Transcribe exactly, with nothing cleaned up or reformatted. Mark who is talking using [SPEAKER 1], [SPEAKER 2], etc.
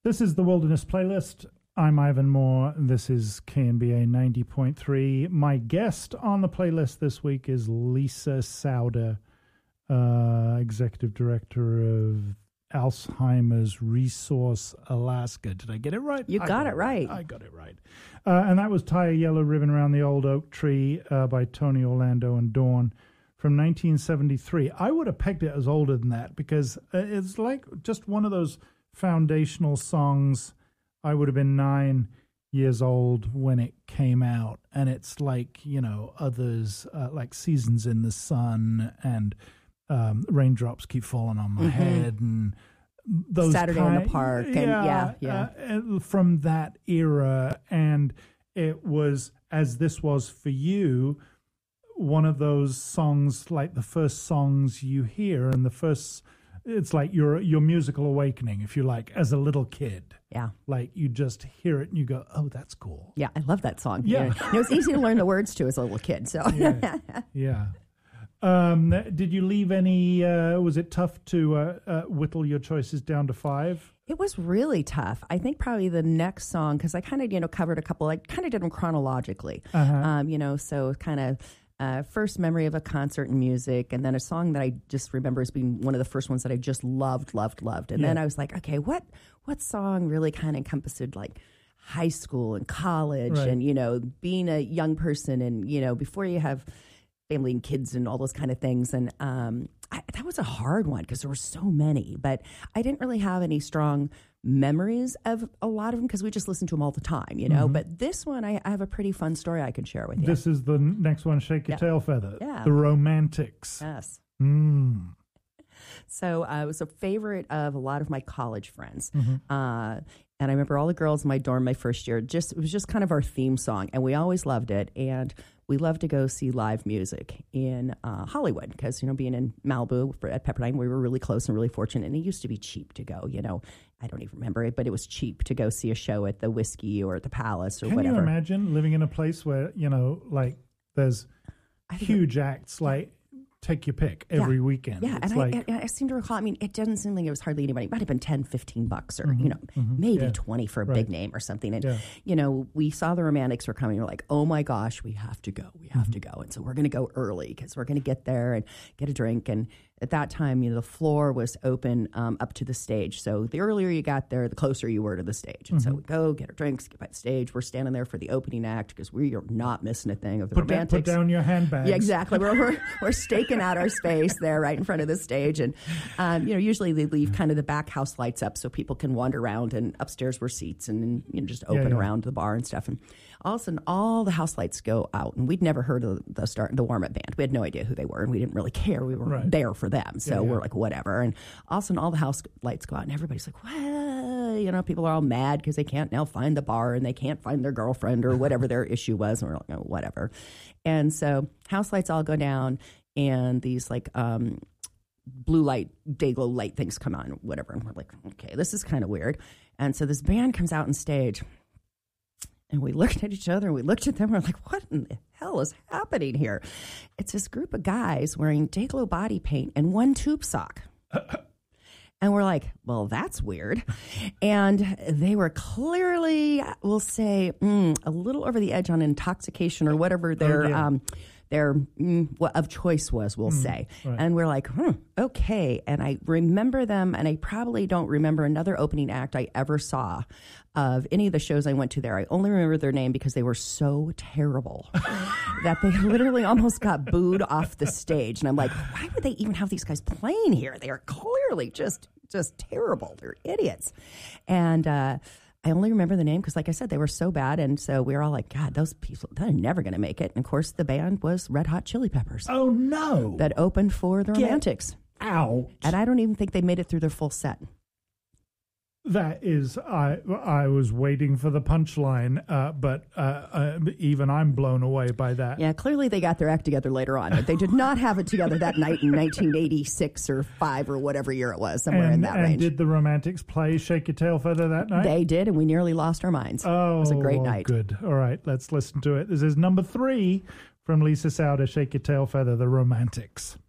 [SPEAKER 1] This is the Wilderness Playlist. I'm Ivan Moore. This is K N B A ninety point three. My guest on the playlist this week is Lisa Sauder, uh, Executive Director of Alzheimer's Resource Alaska. Did I get it right?
[SPEAKER 2] You
[SPEAKER 1] I
[SPEAKER 2] got it right.
[SPEAKER 1] I got it right. Uh, and that was Tie a Yellow Ribbon Around the Old Oak Tree uh, by Tony Orlando and Dawn from nineteen seventy-three. I would have pegged it as older than that because it's like just one of those foundational songs. I would have been nine years old when it came out, and it's like, you know, others uh, like Seasons in the Sun and um, Raindrops Keep Falling on My mm-hmm. Head and those
[SPEAKER 2] Saturday
[SPEAKER 1] kind,
[SPEAKER 2] in the Park. And
[SPEAKER 1] yeah,
[SPEAKER 2] yeah, yeah.
[SPEAKER 1] Uh, from that era. And it was, as this was for you, one of those songs, like the first songs you hear and the first... It's like your your musical awakening, if you like, as a little kid.
[SPEAKER 2] Yeah.
[SPEAKER 1] Like you just hear it and you go, oh, that's cool.
[SPEAKER 2] Yeah, I love that song.
[SPEAKER 1] Yeah.
[SPEAKER 2] yeah. It was easy to learn the words to as a little kid. So
[SPEAKER 1] yeah. yeah. Um, did you leave any, uh, was it tough to uh, uh, whittle your choices down to five?
[SPEAKER 2] It was really tough. I think probably the next song, because I kind of, you know, covered a couple, I kind of did them chronologically,
[SPEAKER 1] uh-huh.
[SPEAKER 2] um, you know, so kind of. Uh, first memory of a concert and music, and then a song that I just remember as being one of the first ones that I just loved, loved, loved. And yeah. then I was like, okay, what what song really kind of encompassed like high school and college
[SPEAKER 1] right.
[SPEAKER 2] and, you know, being a young person and, you know, before you have family and kids and all those kind of things. And um, I, that was a hard one because there were so many, but I didn't really have any strong memories of a lot of them because we just listened to them all the time, you know. Mm-hmm. But this one, I, I have a pretty fun story I can share with you.
[SPEAKER 1] This is the next one, Shake Your
[SPEAKER 2] yeah.
[SPEAKER 1] Tail Feather.
[SPEAKER 2] Yeah.
[SPEAKER 1] The Romantics.
[SPEAKER 2] Yes.
[SPEAKER 1] Mm.
[SPEAKER 2] So uh, it was a favorite of a lot of my college friends.
[SPEAKER 1] Mm-hmm.
[SPEAKER 2] Uh, and I remember all the girls in my dorm my first year, just it was just kind of our theme song. And we always loved it. And we loved to go see live music in uh, Hollywood because, you know, being in Malibu for, at Pepperdine, we were really close and really fortunate. And it used to be cheap to go, you know. I don't even remember it, but it was cheap to go see a show at the Whiskey or at the Palace or
[SPEAKER 1] Can
[SPEAKER 2] whatever.
[SPEAKER 1] Can you imagine living in a place where, you know, like there's huge acts like take your pick every
[SPEAKER 2] yeah.
[SPEAKER 1] weekend?
[SPEAKER 2] Yeah,
[SPEAKER 1] it's
[SPEAKER 2] and
[SPEAKER 1] like,
[SPEAKER 2] I, I, I seem to recall, I mean, it doesn't seem like it was hardly anybody. It might have been ten, fifteen bucks or,
[SPEAKER 1] mm-hmm,
[SPEAKER 2] you know,
[SPEAKER 1] mm-hmm,
[SPEAKER 2] maybe
[SPEAKER 1] yeah.
[SPEAKER 2] twenty for a
[SPEAKER 1] right.
[SPEAKER 2] big name or something. And,
[SPEAKER 1] yeah.
[SPEAKER 2] you know, we saw the Romantics were coming. We're like, oh my gosh, we have to go. We have
[SPEAKER 1] mm-hmm.
[SPEAKER 2] to go. And so we're going to go early because we're going to get there and get a drink. And at that time, you know, the floor was open um, up to the stage. So the earlier you got there, the closer you were to the stage. And mm-hmm. so we go, get our drinks, get by the stage. We're standing there for the opening act because we are not missing a thing of the
[SPEAKER 1] put
[SPEAKER 2] Romantics.
[SPEAKER 1] Down, put down your handbags.
[SPEAKER 2] Yeah, exactly. We're, we're, we're staking out our space there right in front of the stage. And, um, you know, usually they leave kind of the back house lights up so people can wander around. And upstairs were seats and, you know, just open
[SPEAKER 1] yeah, yeah.
[SPEAKER 2] around the bar and stuff. And all of a sudden, all the house lights go out. And we'd never heard of the start, the warm-up band. We had no idea who they were, and we didn't really care. We were
[SPEAKER 1] right.
[SPEAKER 2] there for them. So
[SPEAKER 1] yeah, yeah.
[SPEAKER 2] we're like, whatever. And all of a sudden, all the house lights go out, and everybody's like, well, you know, people are all mad because they can't now find the bar and they can't find their girlfriend or whatever their issue was. And we're like, oh, whatever. And so house lights all go down, and these like um, blue light, day glow light things come on, whatever. And we're like, okay, this is kind of weird. And so this band comes out on stage. And we looked at each other, and we looked at them, and we're like, what in the hell is happening here? It's this group of guys wearing Dayglow body paint and one tube sock. And we're like, well, that's weird. And they were clearly, we'll say, mm, a little over the edge on intoxication or whatever their...
[SPEAKER 1] Oh, yeah. um,
[SPEAKER 2] their mm, what of choice was, we'll mm, say. Right. And we're like, hmm, okay. And I remember them, and I probably don't remember another opening act I ever saw of any of the shows I went to there. I only remember their name because they were so terrible that they literally almost got booed off the stage. And I'm like, why would they even have these guys playing here? They are clearly just just terrible. They're idiots. And uh I only remember the name because, like I said, they were so bad. And so we were all like, God, those people, they're never going to make it. And, of course, the band was Red Hot Chili Peppers.
[SPEAKER 1] Oh, no.
[SPEAKER 2] That opened for the
[SPEAKER 1] Get
[SPEAKER 2] Romantics.
[SPEAKER 1] Out.
[SPEAKER 2] And I don't even think they made it through their full set.
[SPEAKER 1] That is, I I was waiting for the punchline, uh, but uh, uh, even I'm blown away by that.
[SPEAKER 2] Yeah, clearly they got their act together later on, but they did not have it together that night in nineteen eighty-six or five or whatever year it was, somewhere
[SPEAKER 1] and,
[SPEAKER 2] in that
[SPEAKER 1] and
[SPEAKER 2] range.
[SPEAKER 1] Did the Romantics play Shake Your Tail Feather that night?
[SPEAKER 2] They did, and we nearly lost our minds.
[SPEAKER 1] Oh,
[SPEAKER 2] it was a great night.
[SPEAKER 1] Good. All right, let's listen to it. This is number three from Lisa Sauder, Shake Your Tail Feather, The Romantics.